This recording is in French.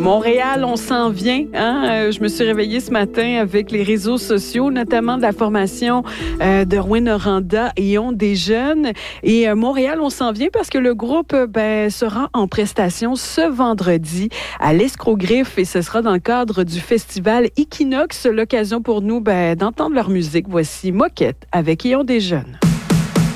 Montréal, on s'en vient. Hein? Je me suis réveillée ce matin avec les réseaux sociaux, notamment de la formation de Rouyn-Noranda et On des jeunes. Et Montréal, on s'en vient parce que le groupe sera en prestation ce vendredi à l'Escrogriffe et ce sera dans le cadre du festival Equinox. L'occasion pour nous d'entendre leur musique. Voici Moquette avec Et On des jeunes.